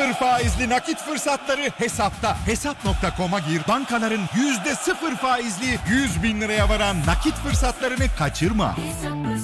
Sıfır faizli nakit fırsatları Hesap'ta. Hesap.com'a gir. Bankaların %0 faizli 100.000 liraya varan nakit fırsatlarını kaçırma.